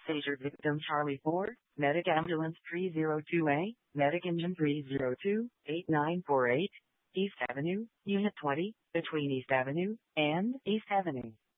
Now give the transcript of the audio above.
Pager victim Charlie 4, Medic Ambulance 302A, Medic Engine 302, 8948, East Avenue, Unit 20, between East Avenue and East Avenue.